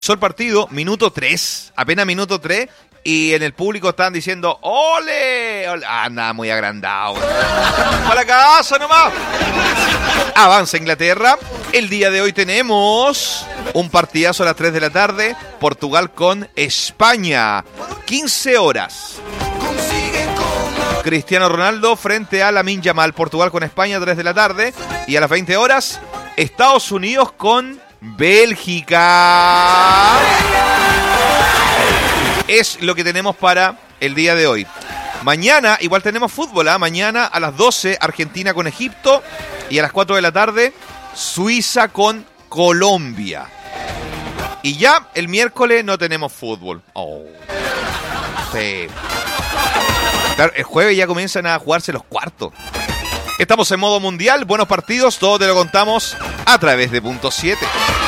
el partido, minuto 3, apenas minuto 3, y en el público están diciendo ¡ole! ¡Ole! Anda muy agrandado. ¡Para la casa nomás! Avanza Inglaterra. El día de hoy tenemos un partidazo a las 3 de la tarde, Portugal con España, 15 horas. Cristiano Ronaldo frente a Lamine Yamal, Portugal con España, 3 de la tarde, y a las 20 horas, Estados Unidos con Bélgica. Es lo que tenemos para el día de hoy. Mañana igual tenemos fútbol, ¿eh? Mañana a las 12 Argentina con Egipto y a las 4 de la tarde Suiza con Colombia. Y ya el miércoles no tenemos fútbol. Oh. Sí. Claro, el jueves ya comienzan a jugarse los cuartos. Estamos en modo mundial, buenos partidos, todo te lo contamos a través de Punto 7.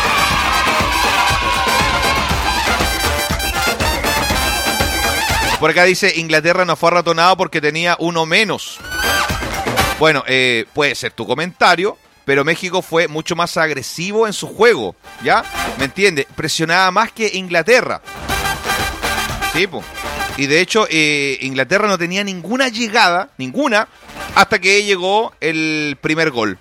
Por acá dice, Inglaterra no fue arratonado porque tenía uno menos. Bueno, puede ser tu comentario, pero México fue mucho más agresivo en su juego, ¿ya? ¿Me entiendes? Presionaba más que Inglaterra. Sí, pues. Y de hecho, Inglaterra no tenía ninguna llegada, ninguna, hasta que llegó el primer gol.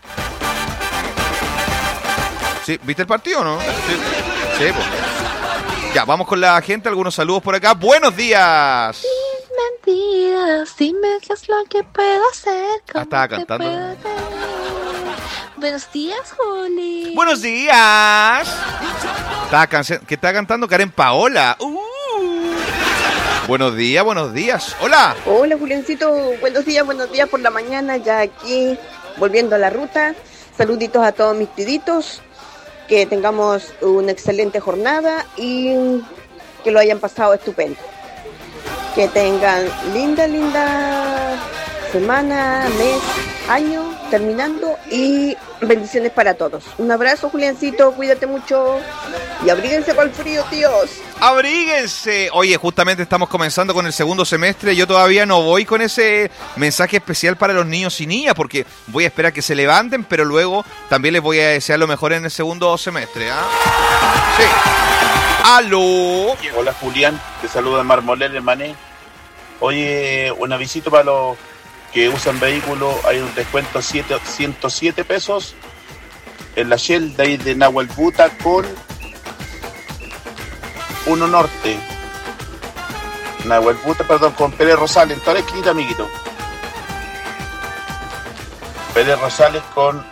¿Sí? ¿Viste el partido o no? Sí, sí, pues. Ya, vamos con la gente, algunos saludos por acá. ¡Buenos días! Sin mentiras, dime qué es lo que puedo hacer. Estaba cantando. Buenos días, Juli. ¡Buenos días! ¿Qué estaba cantando? Karen Paola. Buenos días, buenos días. ¡Hola! Hola, Juliancito. Buenos días por la mañana. Ya aquí, volviendo a la ruta. Saluditos a todos mis piditos. Que tengamos una excelente jornada y que lo hayan pasado estupendo. Que tengan linda semana, mes, año terminando y bendiciones para todos. Un abrazo, Juliancito, cuídate mucho y abríguense para el frío, tíos. ¡Abríguense! Oye, justamente estamos comenzando con el segundo semestre. Yo todavía no voy con ese mensaje especial para los niños y niñas porque voy a esperar que se levanten, pero luego también les voy a desear lo mejor en el segundo semestre. ¿Ah? Sí. ¡Aló! Hola, Julián. Te saluda Marmolel, Mané. Oye, un avisito para los que usan vehículos. Hay un descuento 107 pesos en la Shell de ahí de Nahuelbuta con Uno Norte. Nahuelbuta, perdón, con Pérez Rosales. En toda la esquinita, amiguito. Pérez Rosales con